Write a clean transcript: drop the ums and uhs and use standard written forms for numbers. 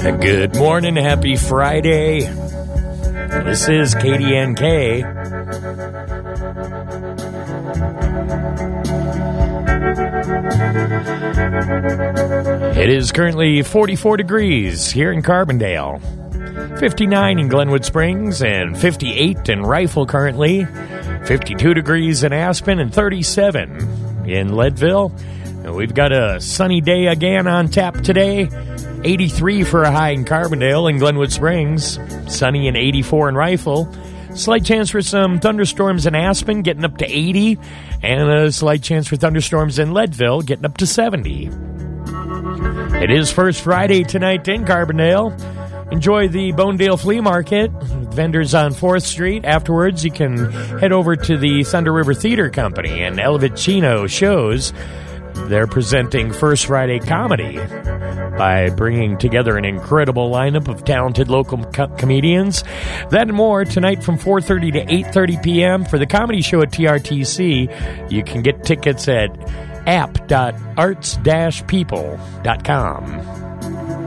Good morning, happy Friday. This is KDNK. It is currently 44 degrees here in Carbondale, 59 in Glenwood Springs, and 58 in Rifle currently, 52 degrees in Aspen, and 37 in Leadville. And we've got a sunny day again on tap today. 83 for a high in Carbondale and Glenwood Springs. Sunny and 84 in Rifle. Slight chance for some thunderstorms in Aspen, getting up to 80. And a slight chance for thunderstorms in Leadville, getting up to 70. It is First Friday tonight in Carbondale. Enjoy the Bonedale Flea Market. Vendors on 4th Street. Afterwards, you can head over to the Thunder River Theater Company and El Vicino shows. They're presenting First Friday Comedy by bringing together an incredible lineup of talented local comedians. That and more tonight from 4:30 to 8:30 p.m. for the comedy show at TRTC. You can get tickets at app.arts-people.com.